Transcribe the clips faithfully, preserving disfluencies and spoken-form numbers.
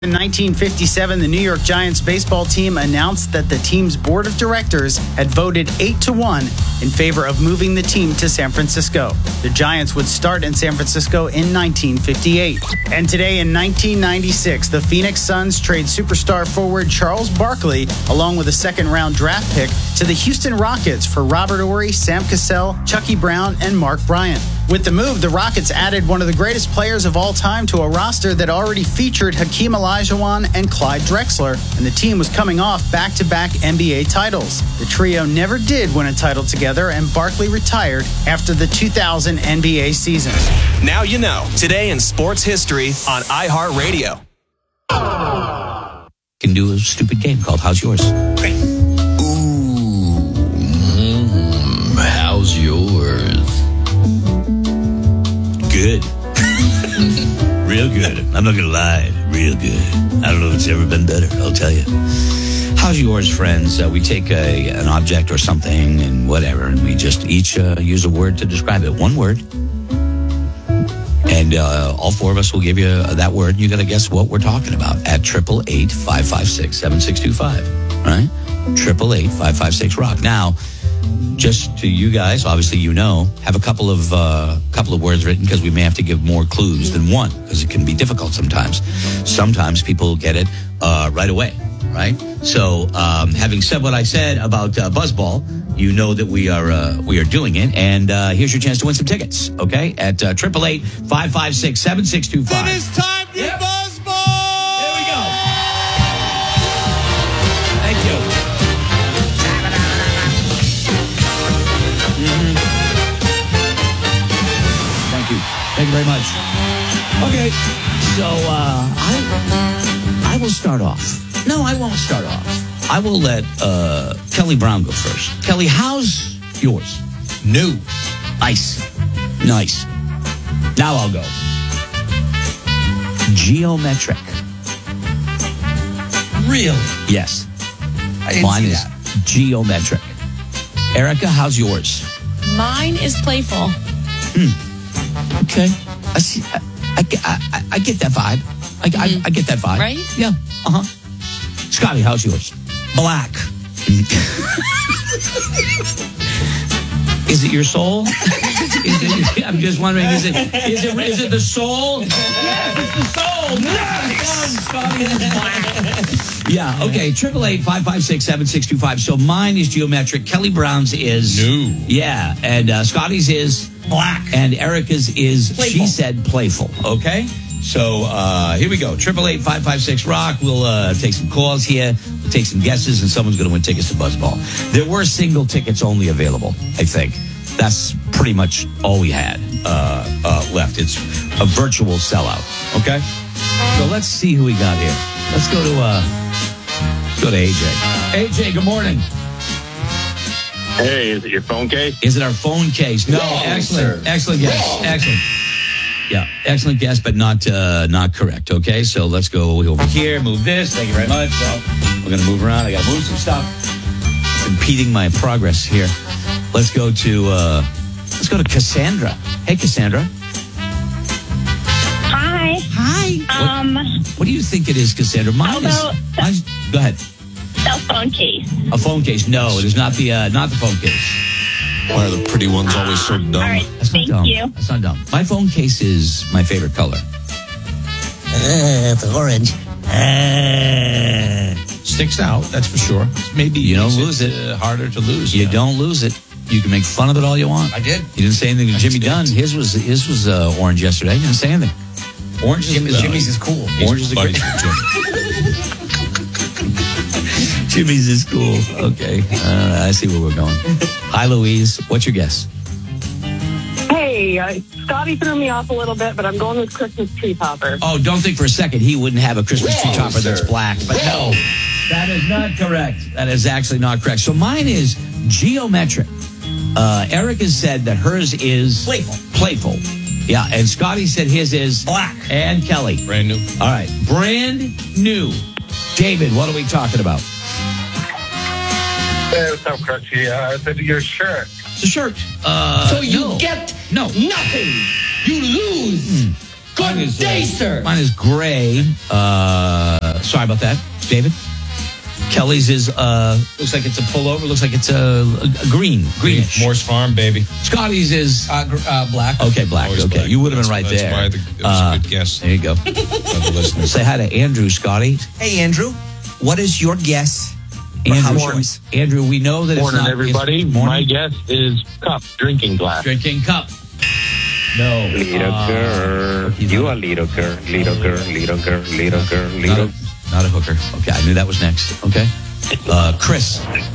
In nineteen fifty-seven, the New York Giants baseball team announced that the team's board of directors had voted eight to one in favor of moving the team to San Francisco. The Giants would start in San Francisco in nineteen fifty-eight. And today in nineteen ninety-six, the Phoenix Suns trade superstar forward Charles Barkley along with a second-round draft pick to the Houston Rockets for Robert Horry, Sam Cassell, Chucky Brown, and Mark Bryant. With the move, the Rockets added one of the greatest players of all time to a roster that already featured Hakeem Olajuwon and Clyde Drexler, and the team was coming off back-to-back N B A titles. The trio never did win a title together, and Barkley retired after the two thousand N B A season. Now you know. Today in sports history on iHeartRadio. Can do a stupid game called How's Yours? Great. Ooh, mm, how's yours? Good. Real good. I'm not going to lie. Real good. I don't know if it's ever been better. I'll tell you. How's yours, friends? Uh, we take a, an object or something and whatever, and we just each uh, use a word to describe it. One word. And uh, all four of us will give you uh, that word. You got to guess what we're talking about at triple eight five five six seven six two five. Right? Triple eight five five six rock. Now, just to you guys, obviously you know, have a couple of uh, couple of words written because we may have to give more clues than one because it can be difficult sometimes. Sometimes people get it uh, right away, right? So, um, having said what I said about uh, Buzzball, you know that we are uh, we are doing it, and uh, here's your chance to win some tickets. Okay, at uh, triple eight five five six seven six two five. It is time for yep. Buzzball. There we go. Thank you. Mm-hmm. Thank you. Thank you very much. Okay, so uh, I I will start off. No, I won't start off. I will let uh, Kelly Brown go first. Kelly, how's yours? New. Nice. Nice. Now I'll go. Geometric. Really? Yes. I didn't Mine see is that. geometric. Erica, how's yours? Mine is playful. Hmm. Okay. I see. I, I, I, I get that vibe. I, mm-hmm. I, I get that vibe. Right? Yeah. Uh huh. Scotty, how's yours? Black. Is it your soul? Is it, I'm just wondering. Is it? Is it? Is it the soul? Yes, it's the soul. Nice. Scotty is black. Yeah. Okay. Triple eight five five six seven six two five. So mine is geometric. Kelly Brown's is new. Yeah, and uh, Scotty's is black, and Erica's is playful. She said playful. Okay. So uh, here we go. Triple eight five five six rock. We'll uh, take some calls here. We'll take some guesses, and someone's going to win tickets to Buzzball. There were single tickets only available. I think that's pretty much all we had uh, uh, left. It's a virtual sellout. Okay. So let's see who we got here. Let's go to uh, let's go to A J. A J, good morning. Hey, is it your phone case? Is it our phone case? No. Wrong, excellent. sir. Excellent guess. Wrong. Excellent. Yeah, excellent guess, but not uh, not correct. Okay, so let's go over here, move this. Thank you very much. So we're going to move around. I got to move some stuff. Impeding my progress here. Let's go to uh, let's go to Cassandra. Hey, Cassandra. Hi. Hi. Um, What, what do you think it is, Cassandra? Mine is. Although- Mine's, go ahead. cell phone case. A phone case? No, it is not the uh, not the phone case. Why are the pretty ones always so dumb? All right. That's not Thank dumb. you. That's not dumb. My phone case is my favorite color. Uh, it's orange. Uh, Sticks out, that's for sure. Maybe You don't makes lose it. uh, harder to lose. You yeah. don't lose it. You can make fun of it all you want. I did. You didn't say anything to I Jimmy did. Dunn. His was his was uh, orange yesterday. You didn't say anything. Orange is Jimmy's, uh, Jimmy's is cool. Orange is a buddies great. with Jimmy. Jimmy's is cool. Okay, uh, I see where we're going. Hi, Louise. What's your guess? Hey, uh, Scotty threw me off a little bit, but I'm going with Christmas tree topper. Oh, don't think for a second he wouldn't have a Christmas tree Wrong, topper that's sir. black. But no, that is not correct. That is actually not correct. So mine is geometric. Uh, Erica said that hers is Playful. Playful. Yeah, and Scotty said his is Black. And Kelly. Brand new. All right, brand new. David, what are we talking about? Hey, what's up, Crutchy? Uh, is it your shirt? It's a shirt. Uh, So you no. get no nothing. You lose. Good is, day, uh, sir. Mine is gray. Uh, sorry about that, David. Kelly's is uh, looks like it's a pullover. Looks like it's a, a green, greenish. Morse Farm, baby. Scotty's is Uh, gr- uh, black. okay, black. Always Okay, black. you would have been That's- right that's there. why the- it was Uh, a good guess. There you go. By the listeners. Say hi to Andrew, Scotty. Hey, Andrew. What is your guess for Andrew, house choice? Andrew, we know that Morning, it's not everybody. it's My morning. guess is cup, drinking glass. Drinking cup. No. Little Uh, girl, he's you not- a little girl, little girl, little girl, little girl, Not little. a, not a hooker. Okay, I knew that was next. Okay. Uh, Chris.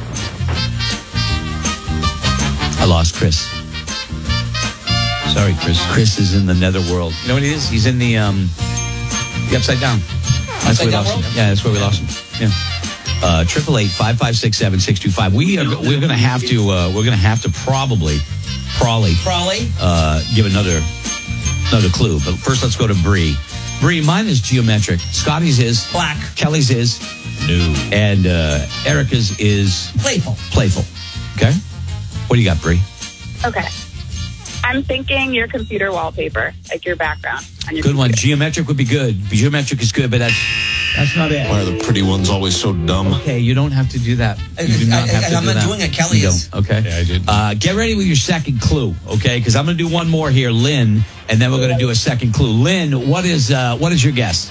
I lost Chris. Sorry, Chris. Chris is in the netherworld. You know what he is? He's in the um, the upside down. That's where we Upside down lost him. world? Yeah, that's where we lost him. Yeah. Uh, triple eight five five six seven six two five. We are we're gonna have to uh, we're gonna have to probably probably Probably. uh, give another another clue. But first, let's go to Bree. Bree, mine is geometric. Scotty's is Black. Kelly's is new, and uh, Erica's is Playful. playful. Okay, what do you got, Bree? Okay. I'm thinking your computer wallpaper, like your background. On your Good one. computer. Geometric would be good. Geometric is good, but that's that's not it. Why are the pretty ones always so dumb? Okay, you don't have to do that. You do I- not I- have to I'm do not that. doing it. Kelly You is. don't. Okay. Yeah, I did. Uh, get ready with your second clue, okay? Because I'm going to do one more here, Lynn, and then we're going to do a second clue. Lynn, what is uh, what is your guess?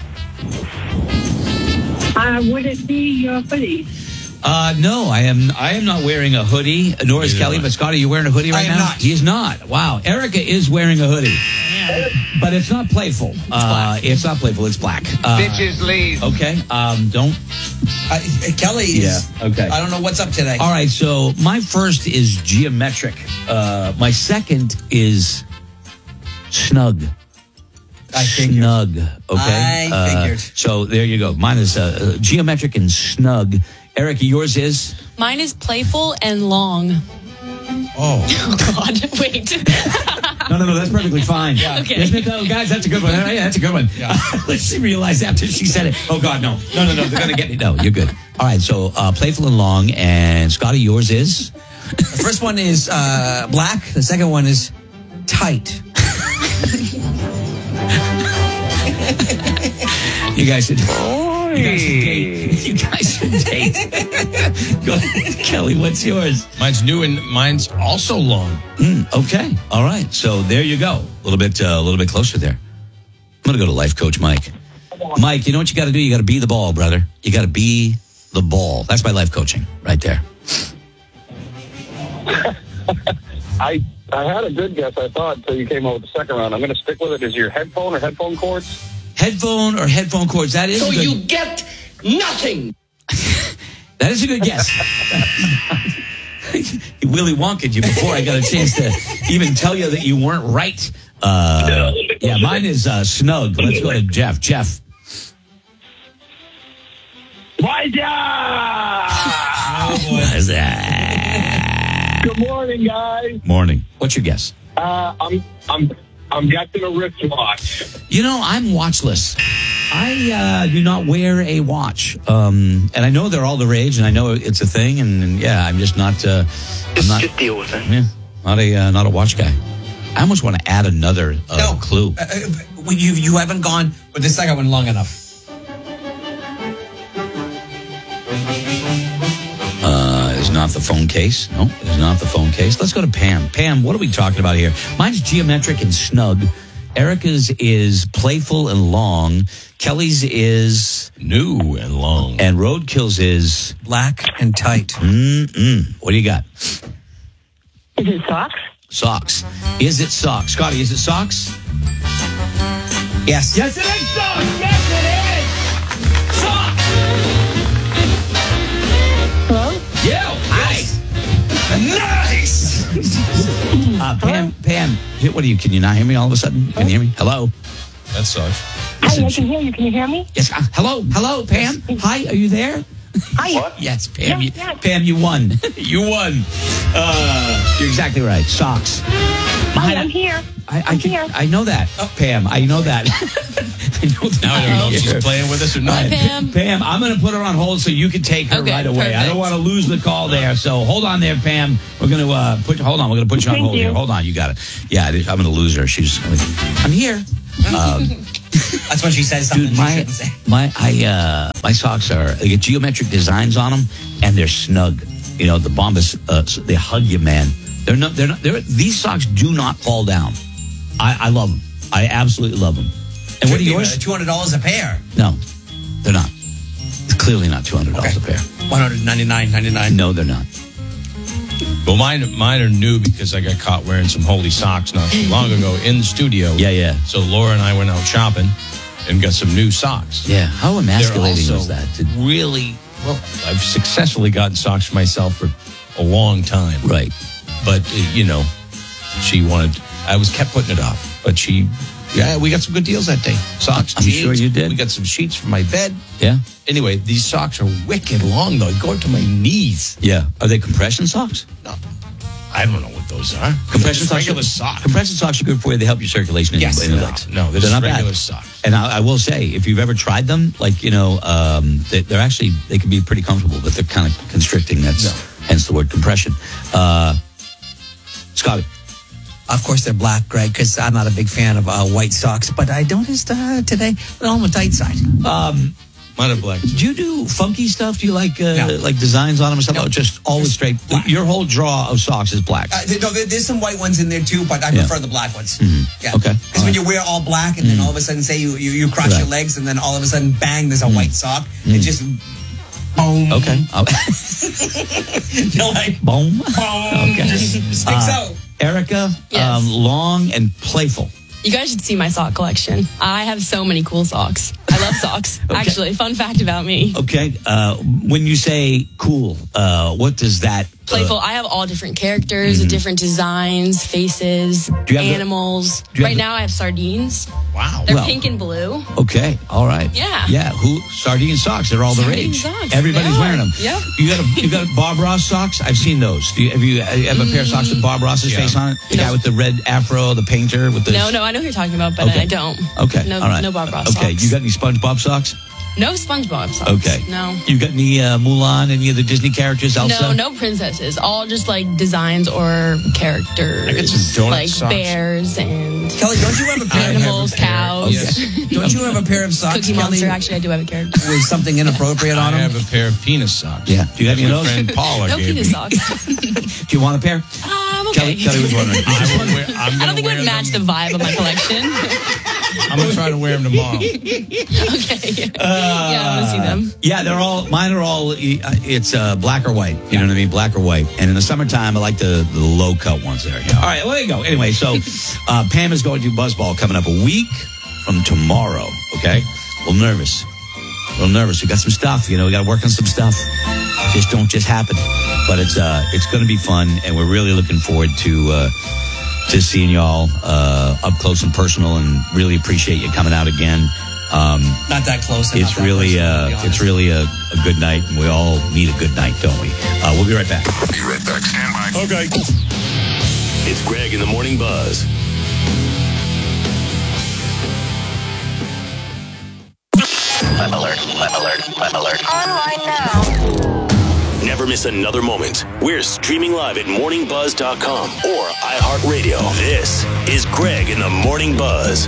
Uh, would it be your hoodie? Uh, no, I am. I am not wearing a hoodie. Nor is Neither Kelly. am I. But Scotty, you wearing a hoodie right I am now? not. He is not. Wow. Erica is wearing a hoodie, but it's not playful. It's, uh, it's not playful. It's black. Uh, Bitches leave. Okay. Um. Don't. Uh, Kelly is. Yeah, okay. I don't know what's up today. All right. So my first is geometric. Uh, my second is snug. I figured. Snug. Okay. I Uh, figured. so there you go. Mine is uh, geometric and snug. Erica, yours is. Mine is playful and long. Oh. Oh, God. Wait. No, no, no, that's perfectly fine. Yeah. Okay. Isn't it, though, guys? That's a good one. Yeah, that's a good one. Yeah. Let's realize after she said it. Oh, God, no. No, no, no. They're going to get me. No, you're good. All right, so uh, playful and long. And Scotty, yours is? The first one is uh, black. The second one is tight. You guys should. You guys should date. You guys should date. Go ahead, Kelly, what's yours? Mine's new and mine's also long. Mm, okay. All right. So there you go. A little bit, uh, a little bit closer there. I'm going to go to life coach Mike. Mike, you know what you got to do? You got to be the ball, brother. You got to be the ball. That's my life coaching right there. I I had a good guess, I thought, until you came up with the second round. I'm going to stick with it. Is your headphone or headphone cords? Headphone or headphone cords. That is. So a good, you get nothing. That is a good guess. He Willy Wonka'd you before I got a chance to even tell you that you weren't right. Uh, yeah, mine is uh, snug. Let's go to Jeff. Jeff. Why What's that? Good morning, guys. Morning. What's your guess? Uh, I'm I'm I'm guessing a wristwatch. You know, I'm watchless. I uh, do not wear a watch, um, and I know they're all the rage, and I know it's a thing, and, and yeah, I'm just not. Uh, I'm not. Just deal with it. Yeah, not a uh, not a watch guy. I almost want to add another uh, No. clue. Uh, uh, you you haven't gone with the second one long enough. Uh, is not the phone case. No, it is not the phone case. Let's go to Pam. Pam, what are we talking about here? Mine's geometric and snug. Erica's is playful and long. Kelly's is New and long. and Roadkill's is Black and tight. mm-mm. What do you got? Is it socks? Socks. Is it socks? Scotty, is it socks? Yes. Yes, it is socks. Yes, it is. Socks. Hello? You. Nice. Nice. Uh, Pam, Pam, what are you? Can you not hear me all of a sudden? Can you hear me? Hello? That sucks. Hi, I can hear you. Can you hear me? Yes. Uh, hello? Hello, Pam? Hi, are you there? Hi. Yes, Pam. Yes, you, yes. Pam, you won. You won. Uh, you're exactly right. Socks. Hi, I'm here. I, I, I'm can, here. I know that. Oh, Pam, I know that. I know that. Now I don't know if she's playing with us or not. Hi, Pam. Pam, I'm going to put her on hold so you can take her Okay, right away. I don't perfect. want to lose the call there. So hold on there, Pam. We're going to uh, put. Hold on. We're going to put you on Thank hold you. here. Hold on. You got it. Yeah, I'm going to lose her. She's. I'm here. Um, That's when she says something dude, she my shouldn't say. my I uh, my socks are they get geometric designs on them, and they're snug. You know, the Bombas, uh, they hug you, man. They're not. They're not. They're, these socks do not fall down. I, I love them. I absolutely love them. And what are yours? Two hundred dollars a pair. No, they're not. It's clearly not two hundred dollars Okay. a pair. One hundred ninety nine ninety nine. No, they're not. Well, mine mine are new because I got caught wearing some holy socks not too long ago in the studio. Yeah, yeah. So Laura and I went out shopping and got some new socks. Yeah. How emasculating They're was also that? To, Really, well, I've successfully gotten socks for myself for a long time. right. But, uh, you know, she wanted, I was kept putting it off. But she, yeah, we got some good deals that day. Socks, I'm jeans. sure you did. We got some sheets for my bed. Yeah. Anyway, these socks are wicked long, though. They go to my knees. Yeah. Are they compression socks? No, I don't know what those are. Compression They're just socks. regular are, socks. Compression socks are good for you. They help your circulation in, Yes, your, in your no, legs. no, they're just not regular bad. socks. And I, I will say, if you've ever tried them, like you know, um, they, they're actually they can be pretty comfortable, but they're kind of constricting. That's No. hence the word compression. Uh, Scotty. Of course, they're black, Greg, because I'm not a big fan of uh, white socks. But I noticed uh, today they're on the tight side. Um, Mine are black. do you do funky stuff? Do you like uh, No. like designs on them or something? No. Or just always Just straight? black. Your whole draw of socks is black. Uh, there, no, there, there's some white ones in there too, but I Yeah. prefer the black ones. Yeah. Okay. Because when you wear all black and then all of a sudden, say you you, you cross Right. your legs and then all of a sudden, bang, there's a white sock. It just boom. Okay. I'll- You're like Boom. boom. Okay. Just sticks Uh, out. Erica, Yes. um, long and playful. You guys should see my sock collection. I have so many cool socks. I love socks. Okay. Actually, fun fact about me. Okay. Uh, when you say cool, uh, what does that? Playful. Uh, I have all different characters, different designs, faces, Do you have the- animals. do you have Right the- now, I have sardines. Wow. They're Well- pink and blue. okay. All right. Yeah. Yeah. Who? Sardine socks. They're all the Sardine rage. socks. Everybody's They wearing are. them. Yep. You got a, you got Bob Ross socks. I've seen those. Do you, have you have a pair of socks with Bob Ross's Yeah. face on it? The No. guy with the red afro, the painter with the. No, no, I know who you're talking about, but Okay. I don't. Okay. No, all right. no Bob Ross Okay. socks. You got any SpongeBob socks? No SpongeBob socks. Okay. No. You got any uh, Mulan? Any of the Disney characters? Elsa? No, no princesses. All just like designs or characters. I got some donut like socks. bears and Kelly, don't you have a pair? I have animals, a pair. cows. Yes. Don't you have a pair of socks, Cookie Kelly, Monster. Actually, I do have a character. with something inappropriate on I them? have a pair of penis socks. Yeah. Do you have any My of those? friend Paula No gave penis me. socks. Do you want a pair? Um, Kelly, okay. Kelly was wondering. I will wear, I'm I gonna don't think it wear would match them. the vibe of my collection. I'm going to try to wear them tomorrow. Okay. yeah, I want to see them. Yeah, they're all, mine are all, uh, it's uh, black or white. You know what I mean? Black or white. And in the summertime, I like the, the low cut ones there. Yeah. All right, well, there you go. Anyway, so uh, Pam is going to Buzzball coming up a week from tomorrow. Okay? A little nervous. A little nervous. We got some stuff, you know, we got to work on some stuff. Just don't just happen. But it's uh, it's going to be fun, and we're really looking forward to uh, to seeing y'all uh, up close and personal, and really appreciate you coming out again. Um, Not that close. and it's not that really, personal, to uh, be it's honest. really a, a good night, and we all need a good night, don't we? Uh, we'll be right back. Be right back. Stand by. Okay. It's Greg in the Morning Buzz. Web alert. Web alert. Web alert. Online now. Never miss another moment. We're streaming live at morning buzz dot com or iHeartRadio. This is Greg in the Morning Buzz.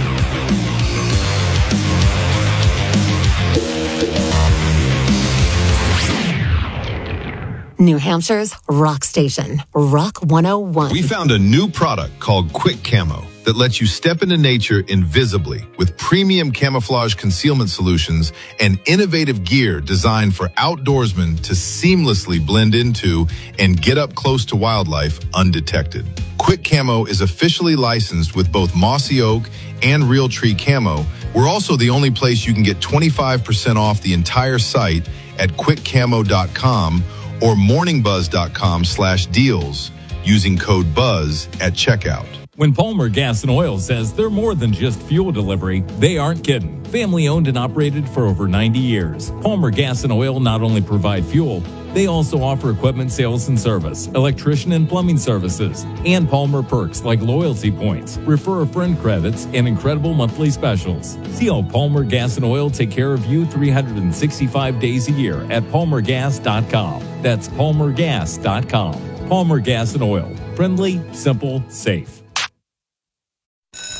New Hampshire's rock station, Rock one oh one. We found a new product called Quick Camo that lets you step into nature invisibly with premium camouflage concealment solutions and innovative gear designed for outdoorsmen to seamlessly blend into and get up close to wildlife undetected. Quick Camo is officially licensed with both Mossy Oak and Realtree Camo. We're also the only place you can get twenty-five percent off the entire site at quick camo dot com or morning buzz dot com slash deals using code BUZZ at checkout. When Palmer Gas and Oil says they're more than just fuel delivery, they aren't kidding. Family owned and operated for over ninety years. Palmer Gas and Oil not only provide fuel, they also offer equipment sales and service, electrician and plumbing services, and Palmer perks like loyalty points, refer a friend credits, and incredible monthly specials. See how Palmer Gas and Oil take care of you three hundred sixty-five days a year at palmer gas dot com. That's palmer gas dot com. Palmer Gas and Oil. Friendly, simple, safe.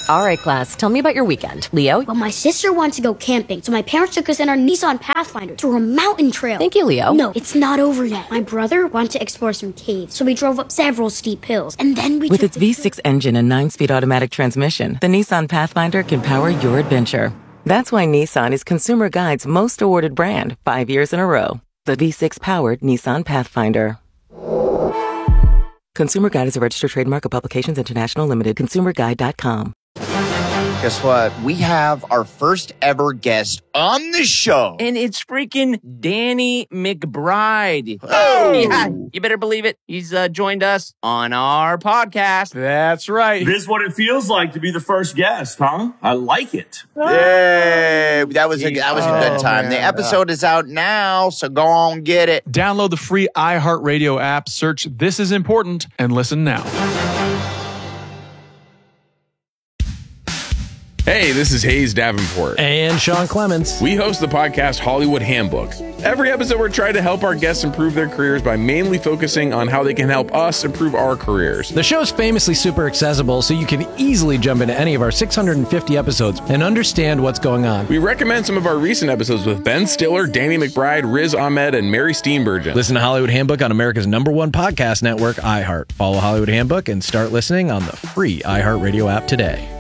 All right, class, tell me about your weekend. Leo? Well, my sister wants to go camping, so my parents took us in our Nissan Pathfinder through a mountain trail. Thank you, Leo. No, it's not over yet. My brother wanted to explore some caves, so we drove up several steep hills, and then we With took its V six engine and nine-speed automatic transmission, the Nissan Pathfinder can power your adventure. That's why Nissan is Consumer Guide's most awarded brand five years in a row. The V six-powered Nissan Pathfinder. Consumer Guide is a registered trademark of Publications International Limited. consumer guide dot com. Guess what? We have our first ever guest on the show. And it's freaking Danny McBride. Oh! Yeah, you better believe it. He's uh, joined us on our podcast. That's right. This is what it feels like to be the first guest, huh? I like it. Yay! That was a, that was a good Oh, time. man. The episode is out now, so go on get it. Download the free iHeartRadio app, search This Is Important, and listen now. Hey, this is Hayes Davenport. And Sean Clements. We host the podcast Hollywood Handbook. Every episode, we're trying to help our guests improve their careers by mainly focusing on how they can help us improve our careers. The show's famously super accessible, so you can easily jump into any of our six hundred fifty episodes and understand what's going on. We recommend some of our recent episodes with Ben Stiller, Danny McBride, Riz Ahmed, and Mary Steenburgen. Listen to Hollywood Handbook on America's number one podcast network, iHeart. Follow Hollywood Handbook and start listening on the free iHeartRadio app today.